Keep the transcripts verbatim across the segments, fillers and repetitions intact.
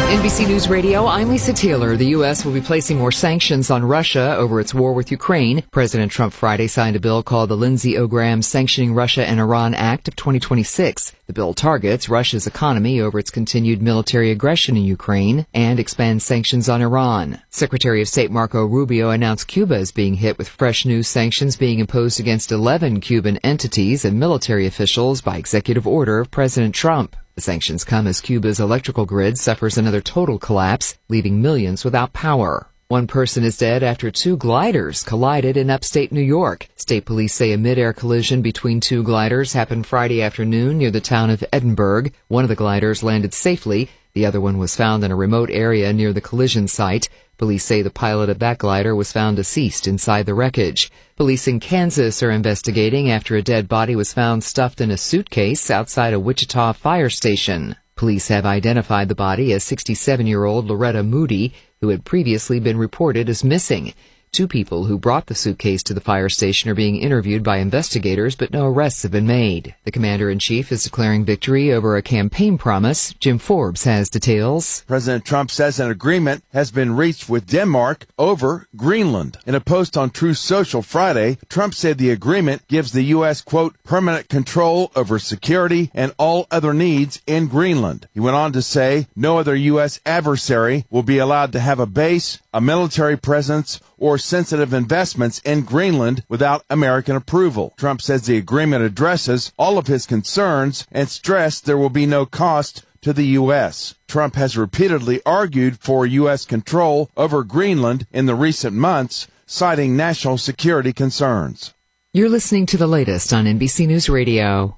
N B C News Radio, I'm Lisa Taylor. The U S will be placing more sanctions on Russia over its war with Ukraine. President Trump Friday signed a bill called the Lindsey O. Graham Sanctioning Russia and Iran Act of twenty twenty-six. The bill targets Russia's economy over its continued military aggression in Ukraine and expands sanctions on Iran. Secretary of State Marco Rubio announced Cuba is being hit with fresh new sanctions being imposed against eleven Cuban entities and military officials by executive order of President Trump. The sanctions come as Cuba's electrical grid suffers another total collapse, leaving millions without power. One person is dead after two gliders collided in upstate New York. State police say a mid-air collision between two gliders happened Friday afternoon near the town of Edinburgh. One of the gliders landed safely. The other one was found in a remote area near the collision site. Police say the pilot of that glider was found deceased inside the wreckage. Police in Kansas are investigating after a dead body was found stuffed in a suitcase outside a Wichita fire station. Police have identified the body as sixty-seven-year-old Loretta Moody, who had previously been reported as missing. Two people who brought the suitcase to the fire station are being interviewed by investigators, but no arrests have been made. The commander-in-chief is declaring victory over a campaign promise. Jim Forbes has details. President Trump says an agreement has been reached with Denmark over Greenland. In a post on Truth Social Friday, Trump said the agreement gives the U S, quote, permanent control over security and all other needs in Greenland. He went on to say no other U S adversary will be allowed to have a base, a military presence, or sensitive investments in Greenland without American approval. Trump says the agreement addresses all of his concerns and stressed there will be no cost to the U S. Trump has repeatedly argued for U S control over Greenland in the recent months, citing national security concerns. You're listening to the latest on N B C News Radio.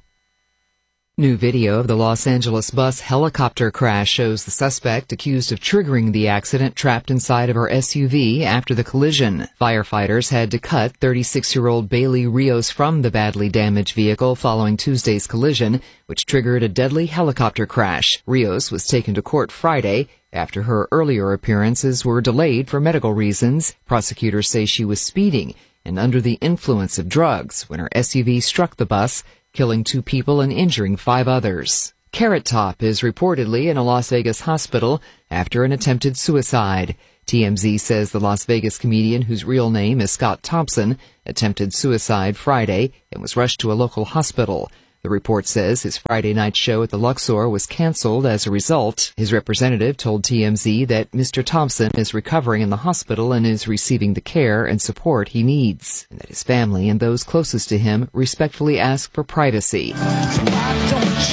New video of the Los Angeles bus helicopter crash shows the suspect accused of triggering the accident trapped inside of her S U V after the collision. Firefighters had to cut thirty-six-year-old Bailey Rios from the badly damaged vehicle following Tuesday's collision, which triggered a deadly helicopter crash. Rios was taken to court Friday after her earlier appearances were delayed for medical reasons. Prosecutors say she was speeding and under the influence of drugs when her S U V struck the bus, killing two people and injuring five others. Carrot Top is reportedly in a Las Vegas hospital after an attempted suicide. T M Z says the Las Vegas comedian, whose real name is Scott Thompson, attempted suicide Friday and was rushed to a local hospital. The report says his Friday night show at the Luxor was canceled as a result. His representative told T M Z that Mister Thompson is recovering in the hospital and is receiving the care and support he needs, and that his family and those closest to him respectfully ask for privacy. Why don't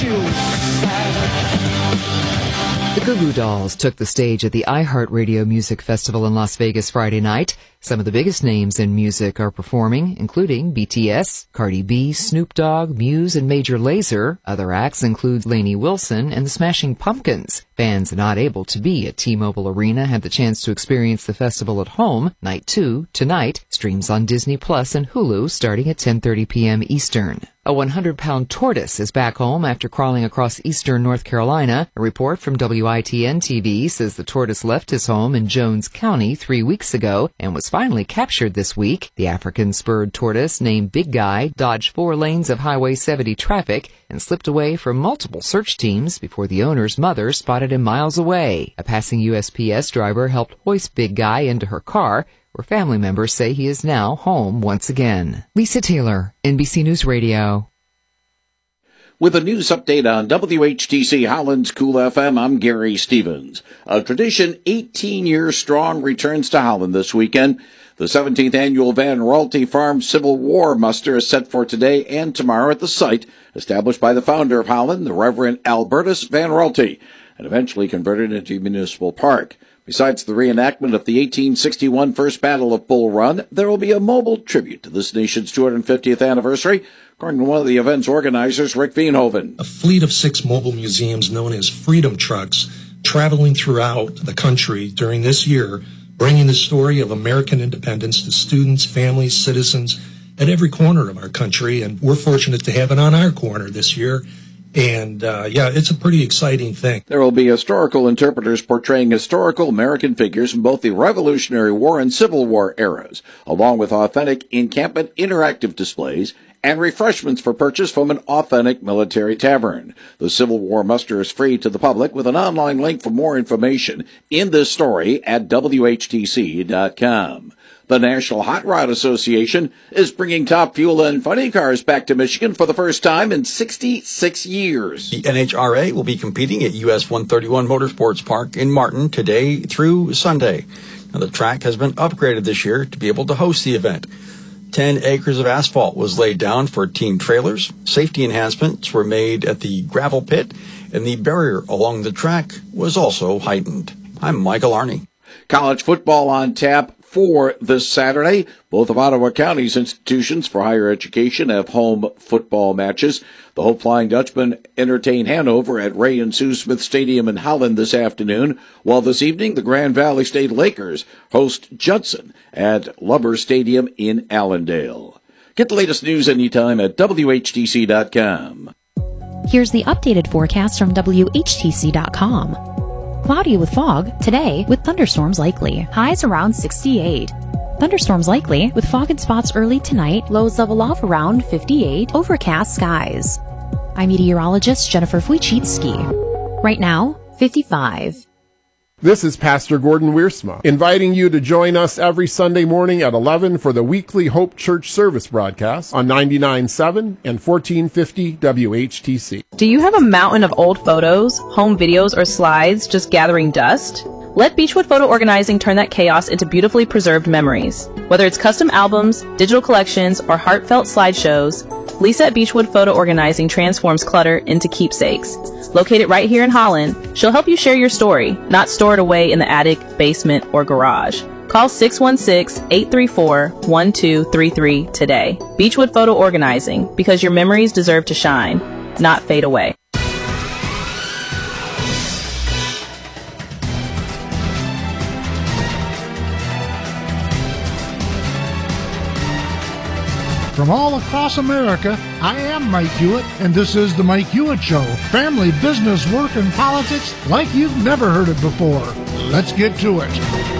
you? The Goo Goo Dolls took the stage at the iHeartRadio Music Festival in Las Vegas Friday night. Some of the biggest names in music are performing, including B T S, Cardi B, Snoop Dogg, Muse, and Major Lazer. Other acts include Lainey Wilson and the Smashing Pumpkins. Fans not able to be at T-Mobile Arena had the chance to experience the festival at home. Night two, tonight, streams on Disney Plus and Hulu starting at ten thirty p.m. Eastern. A one hundred pound tortoise is back home after crawling across eastern North Carolina. A report from W I T N T V says the tortoise left his home in Jones County three weeks ago and was finally captured this week. The African spurred tortoise, named Big Guy, dodged four lanes of Highway seventy traffic and slipped away from multiple search teams before the owner's mother spotted him miles away. A passing U S P S driver helped hoist Big Guy into her car, where family members say he is now home once again. Lisa Taylor, N B C News Radio. With a news update on W H T C Holland's Cool F M, I'm Gary Stevens. A tradition eighteen years strong returns to Holland this weekend. The seventeenth annual Van Raalte Farm Civil War muster is set for today and tomorrow at the site, established by the founder of Holland, the Reverend Albertus Van Raalte, and eventually converted into a municipal park. Besides the reenactment of the eighteen sixty-one First Battle of Bull Run, there will be a mobile tribute to this nation's two hundred fiftieth anniversary, according to one of the event's organizers, Rick Veenhoven. A fleet of six mobile museums known as Freedom Trucks traveling throughout the country during this year, bringing the story of American independence to students, families, citizens at every corner of our country. And we're fortunate to have it on our corner this year. And, uh, yeah, it's a pretty exciting thing. There will be historical interpreters portraying historical American figures from both the Revolutionary War and Civil War eras, along with authentic encampment interactive displays and refreshments for purchase from an authentic military tavern. The Civil War muster is free to the public with an online link for more information in this story at W H T C dot com. The National Hot Rod Association is bringing Top Fuel and Funny Cars back to Michigan for the first time in sixty-six years. The N H R A will be competing at U S one thirty-one Motorsports Park in Martin today through Sunday. Now, the track has been upgraded this year to be able to host the event. Ten acres of asphalt was laid down for team trailers. Safety enhancements were made at the gravel pit, and the barrier along the track was also heightened. I'm Michael Arney. College football on tap for this Saturday. Both of Ottawa County's institutions for higher education have home football matches. The Hope Flying Dutchman entertain Hanover at Ray and Sue Smith Stadium in Holland this afternoon, while this evening the Grand Valley State Lakers host Judson at Lubber Stadium in Allendale. Get the latest news anytime at W H T C dot com. Here's the updated forecast from W H T C dot com. Cloudy with fog today with thunderstorms likely. Highs around sixty-eight. Thunderstorms likely with fog in spots early tonight. Lows level off around fifty-eight. Overcast skies. I'm meteorologist Jennifer Wojcicki. Right now, fifty-five. This is Pastor Gordon Wiersma, inviting you to join us every Sunday morning at eleven for the weekly Hope Church service broadcast on ninety-nine point seven and fourteen fifty W H T C. Do you have a mountain of old photos, home videos, or slides just gathering dust? Let Beechwood Photo Organizing turn that chaos into beautifully preserved memories. Whether it's custom albums, digital collections, or heartfelt slideshows, Lisa at Beechwood Photo Organizing transforms clutter into keepsakes. Located right here in Holland, she'll help you share your story, not store it away in the attic, basement, or garage. Call six one six, eight three four, one two three three today. Beechwood Photo Organizing, because your memories deserve to shine, not fade away. From all across America, I am Mike Hewitt, and this is The Mike Hewitt Show. Family, business, work, and politics like you've never heard it before. Let's get to it.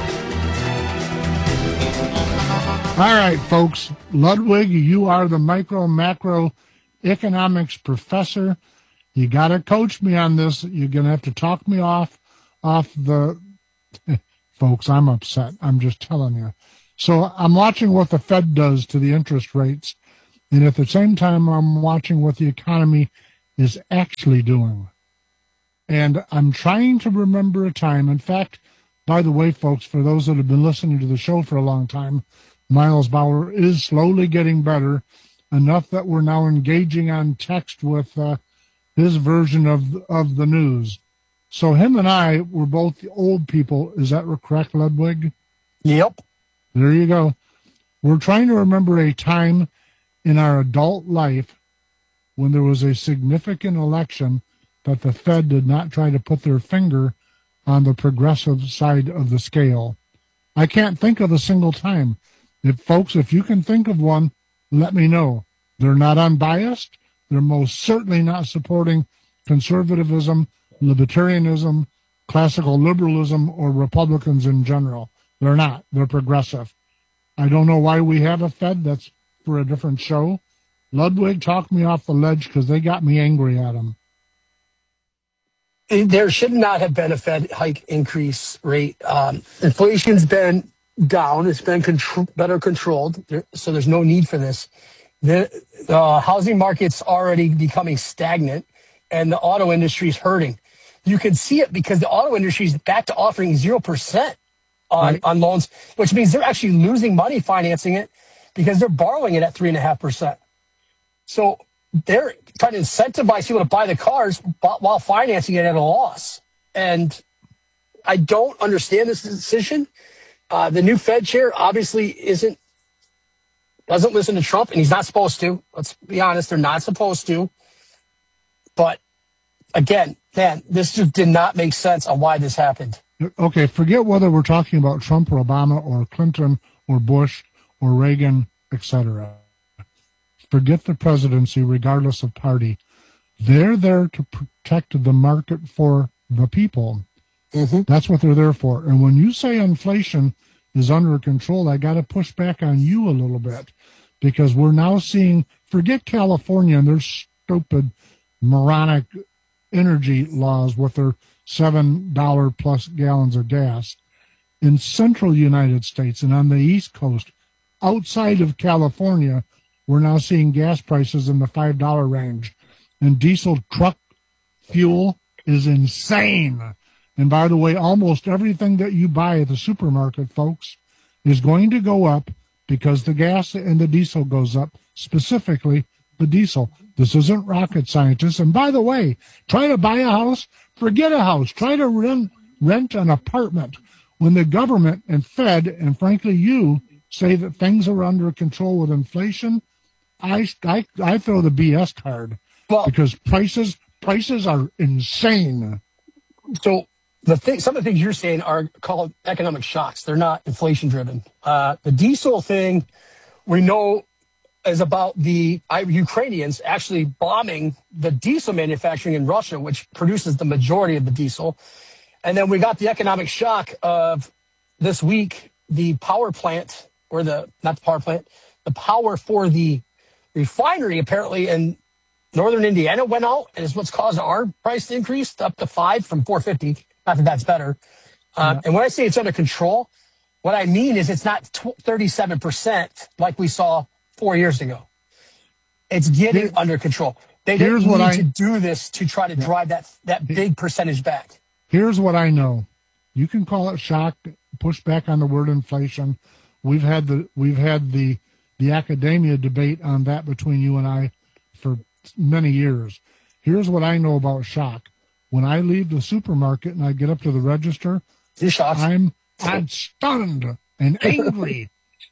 All right, folks. Ludwig, you are the micro, macro economics professor. You got to coach me on this. You're going to have to talk me off, off the... Folks, I'm upset. I'm just telling you. So I'm watching what the Fed does to the interest rates, and at the same time, I'm watching what the economy is actually doing. And I'm trying to remember a time. In fact, by the way, folks, for those that have been listening to the show for a long time, Miles Bauer is slowly getting better, enough that we're now engaging on text with uh, his version of, of the news. So him and I were both the old people. Is that correct, Ludwig? Yep. There you go. We're trying to remember a time in our adult life when there was a significant election that the Fed did not try to put their finger on the progressive side of the scale. I can't think of a single time. If folks, if you can think of one, let me know. They're not unbiased. They're most certainly not supporting conservatism, libertarianism, classical liberalism, or Republicans in general. They're not. They're progressive. I don't know why we have a Fed. That's for a different show. Ludwig talked me off the ledge because they got me angry at him. There should not have been a Fed hike increase rate. Um, inflation's been down. It's been contr- better controlled, so there's no need for this. The uh, housing market's already becoming stagnant, and the auto industry is hurting. You can see it because the auto industry is back to offering zero percent. On, right. on loans, which means they're actually losing money financing it because they're borrowing it at three and a half percent. So they're trying to incentivize people to buy the cars while financing it at a loss. And I don't understand this decision. Uh, the new Fed chair obviously isn't, doesn't listen to Trump, and he's not supposed to. Let's be honest, they're not supposed to. But again, man, this just did not make sense on why this happened. Okay, forget whether we're talking about Trump or Obama or Clinton or Bush or Reagan, et cetera. Forget the presidency, regardless of party. They're there to protect the market for the people. Mm-hmm. That's what they're there for. And when you say inflation is under control, I got to push back on you a little bit, because we're now seeing, forget California and their stupid, moronic energy laws with their seven dollars plus gallons of gas. In central United States and on the East Coast, outside of California, we're now seeing gas prices in the five dollars range. And diesel truck fuel is insane. And by the way, almost everything that you buy at the supermarket, folks, is going to go up because the gas and the diesel goes up, specifically the diesel. This isn't rocket scientists. And by the way, try to buy a house, forget a house. Try to rent, rent an apartment. When the government and Fed, and frankly you, say that things are under control with inflation, I, I, I throw the B S card. Well, because prices prices are insane. So the thing, some of the things you're saying are called economic shocks. They're not inflation driven. Uh, the diesel thing, we know, is about the Ukrainians actually bombing the diesel manufacturing in Russia, which produces the majority of the diesel. And then we got the economic shock of this week, the power plant, or the, not the power plant, the power for the refinery apparently in Northern Indiana went out, and is what's caused our price to increase up to five from four fifty. Not that that's better. Uh, and when I say it's under control, what I mean is it's not thirty-seven percent like we saw four years ago. It's getting Here, under control. They didn't need I, to do this to try to drive that that big percentage back. Here's what I know. You can call it shock, push back on the word inflation. We've had the we've had the the academia debate on that between you and I for many years. Here's what I know about shock. When I leave the supermarket and I get up to the register, I'm I'm stunned and angry.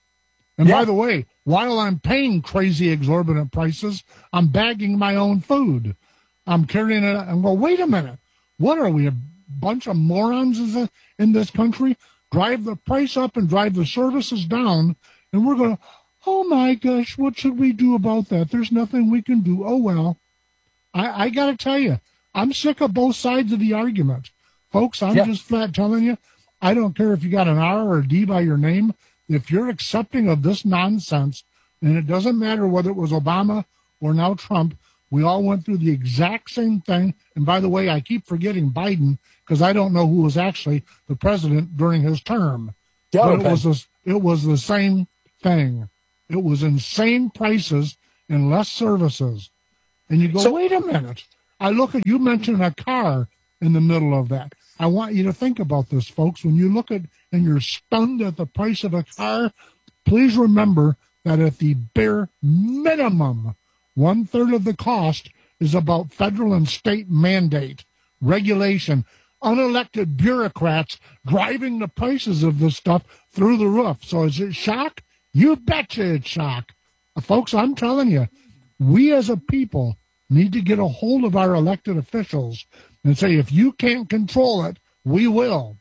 And yeah. By the way, while I'm paying crazy exorbitant prices, I'm bagging my own food. I'm carrying it. I'm going, wait a minute. What are we, a bunch of morons in this country? Drive the price up and drive the services down. And we're going, oh my gosh, what should we do about that? There's nothing we can do. Oh, well, I, I got to tell you, I'm sick of both sides of the argument. Folks, I'm yeah. just flat telling you, I don't care if you got an R or a D by your name. If you're accepting of this nonsense, and it doesn't matter whether it was Obama or now Trump, we all went through the exact same thing. And by the way, I keep forgetting Biden because I don't know who was actually the president during his term. Yeah, but okay. it was a, it was the same thing. It was insane prices and less services. And you go, so, wait a minute. I look at, you mentioned a car in the middle of that. I want you to think about this, folks. When you look at and you're stunned at the price of a car, please remember that at the bare minimum, one third of the cost is about federal and state mandate, regulation, unelected bureaucrats driving the prices of this stuff through the roof. So is it shock? You betcha it's shock. Uh, folks, I'm telling you, we as a people need to get a hold of our elected officials and say, if you can't control it, we will.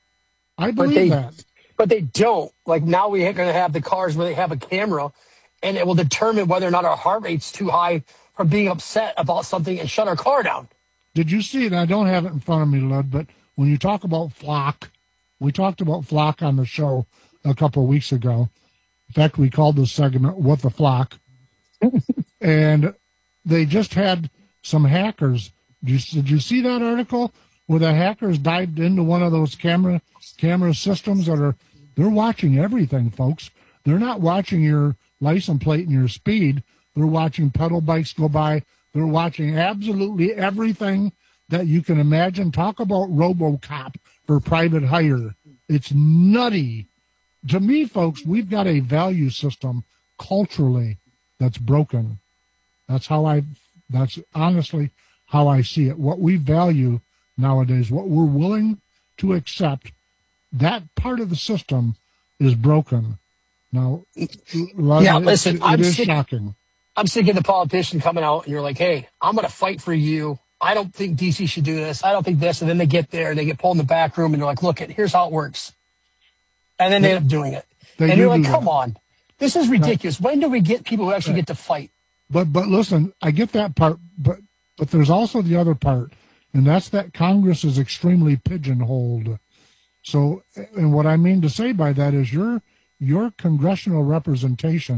I believe but they, that. But they don't. Like now we're going to have the cars where they have a camera, and it will determine whether or not our heart rate's too high from being upset about something and shut our car down. Did you see it? I don't have it in front of me, Lud, but when you talk about Flock, we talked about Flock on the show a couple of weeks ago. In fact, we called this segment What the Flock. And they just had some hackers. Did you, did you see that article where the hackers dived into one of those camera camera systems that are, they're watching everything, folks. They're not watching your license plate and your speed. They're watching pedal bikes go by. They're watching absolutely everything that you can imagine. Talk about RoboCop for private hire. It's nutty. To me, folks, we've got a value system culturally that's broken. That's how I, that's honestly how I see it. What we value nowadays, what we're willing to accept, that part of the system is broken. Now, yeah, it, listen, it, I'm it is sick, shocking. I'm sick of the politician coming out and you're like, hey, I'm going to fight for you. I don't think D C should do this. I don't think this. And then they get there and they get pulled in the back room and they're like, look, here's how it works. And then they, they end up doing it. And you're like, come that. on. This is ridiculous. Right. When do we get people who actually right. get to fight? But but listen, I get that part, but but there's also the other part, and that's that Congress is extremely pigeonholed. So, and what I mean to say by that is your your congressional representation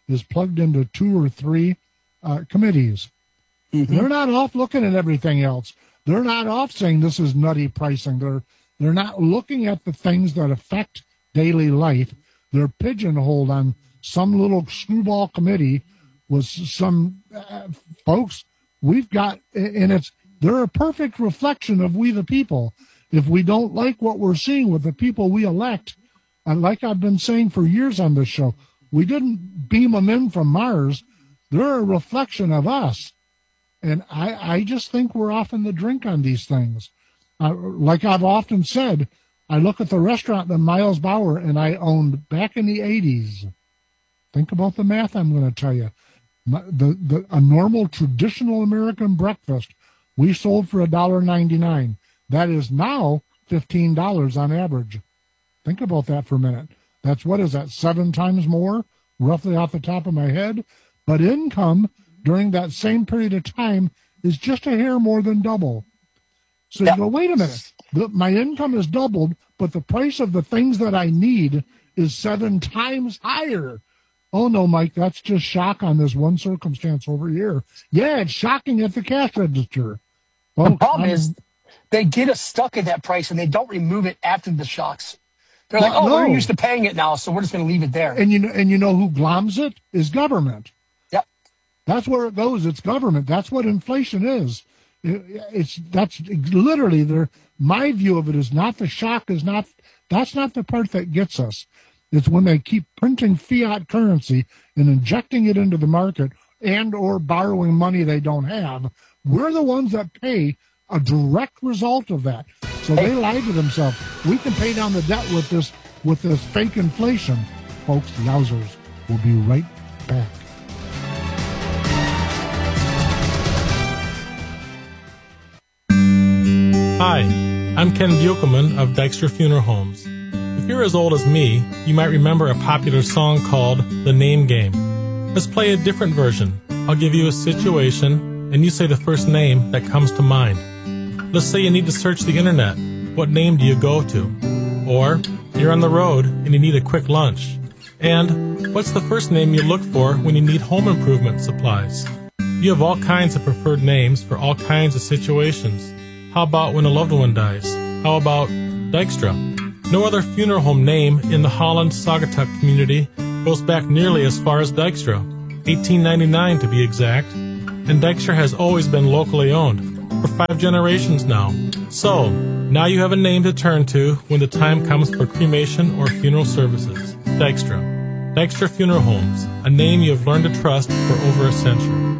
is plugged into two or three uh, committees. Mm-hmm. They're not off looking at everything else. They're not off saying this is nutty pricing. They're they're not looking at the things that affect daily life. They're pigeonholed on some little screwball committee with some uh, folks. We've got, and it's they're a perfect reflection of we the people. If we don't like what we're seeing with the people we elect, and like I've been saying for years on this show, we didn't beam them in from Mars. They're a reflection of us. And I, I just think we're off in the drink on these things. Uh, like I've often said, I look at the restaurant that Miles Bauer and I owned back in the eighties. Think about the math I'm going to tell you. The, the, a normal traditional American breakfast we sold for one dollar ninety-nine. That is now fifteen dollars on average. Think about that for a minute. That's, what is that, seven times more, roughly off the top of my head? But income during that same period of time is just a hair more than double. So you go, wait a minute, the, my income has doubled, but the price of the things that I need is seven times higher. Oh no, Mike, that's just shock on this one circumstance over here. Yeah, it's shocking at the cash register. Well, the problem I'm, is they get us stuck at that price and they don't remove it after the shocks. They're like, oh, no. we're used to paying it now, so we're just going to leave it there. And you know, and you know who gloms it is government. Yep. That's where it goes. It's government. That's what inflation is. It, it's that's literally there. My view of it is not the shock is not. That's not the part that gets us. It's when they keep printing fiat currency and injecting it into the market and or borrowing money they don't have. We're the ones that pay a direct result of that. So they lied to themselves. We can pay down the debt with this with this fake inflation. Folks, yowzers. We'll be right back. Hi, I'm Ken Buchelman of Dykstra Funeral Homes. If you're as old as me, you might remember a popular song called The Name Game. Let's play a different version. I'll give you a situation, and you say the first name that comes to mind. Let's say you need to search the internet. What name do you go to? Or you're on the road and you need a quick lunch. And what's the first name you look for when you need home improvement supplies? You have all kinds of preferred names for all kinds of situations. How about when a loved one dies? How about Dykstra? No other funeral home name in the Holland-Saugatuck community goes back nearly as far as Dykstra, eighteen ninety-nine to be exact, and Dykstra has always been locally owned, for five generations now. So, now you have a name to turn to when the time comes for cremation or funeral services. Dykstra. Dykstra Funeral Homes, a name you have learned to trust for over a century.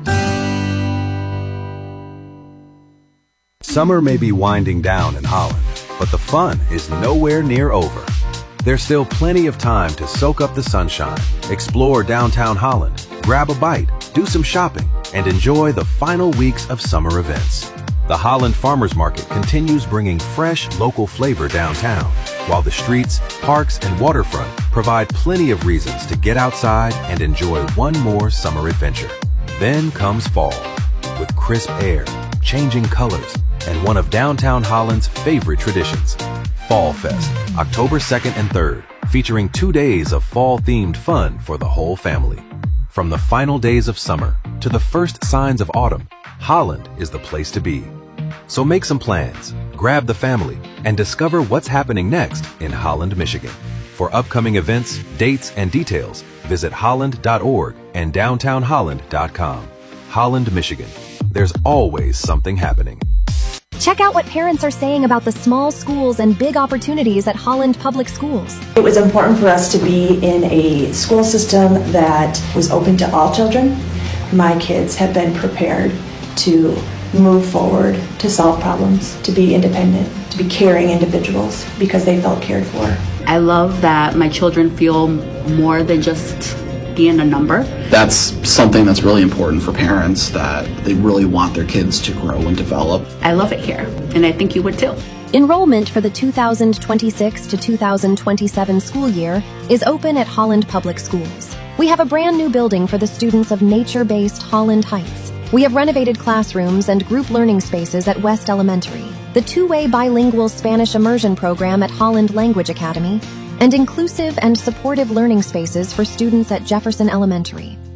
Summer may be winding down in Holland, but the fun is nowhere near over. There's still plenty of time to soak up the sunshine, explore downtown Holland, grab a bite, do some shopping, and enjoy the final weeks of summer events. The Holland Farmers Market continues bringing fresh, local flavor downtown, while the streets, parks, and waterfront provide plenty of reasons to get outside and enjoy one more summer adventure. Then comes fall, with crisp air, changing colors, and one of downtown Holland's favorite traditions, Fall Fest, October second and third, featuring two days of fall-themed fun for the whole family. From the final days of summer to the first signs of autumn, Holland is the place to be. So make some plans, grab the family, and discover what's happening next in Holland, Michigan. For upcoming events, dates, and details, visit holland dot org and downtown holland dot com. Holland, Michigan. There's always something happening. Check out what parents are saying about the small schools and big opportunities at Holland Public Schools. It was important for us to be in a school system that was open to all children. My kids have been prepared to move forward, to solve problems, to be independent, to be caring individuals because they felt cared for. I love that my children feel more than just being a number. That's something that's really important for parents, that they really want their kids to grow and develop. I love it here, and I think you would too. Enrollment for the two thousand twenty-six to two thousand twenty-seven school year is open at Holland Public Schools. We have a brand new building for the students of nature-based Holland Heights. We have renovated classrooms and group learning spaces at West Elementary, the two-way bilingual Spanish immersion program at Holland Language Academy, and inclusive and supportive learning spaces for students at Jefferson Elementary.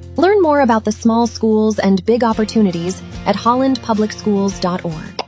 Learn more about the small schools and big opportunities at holland public schools dot org.